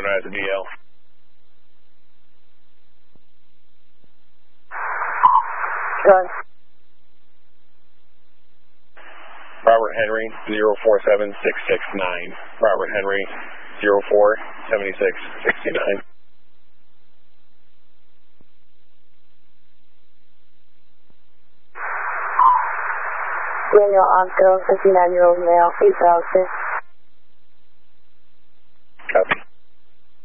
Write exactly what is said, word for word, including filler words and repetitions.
as a D L. Done. Robert Henry, zero four seven six six nine. Robert Henry, zero four seven six six nine. Daniel Onco, fifty-nine-year-old male, eight thousand.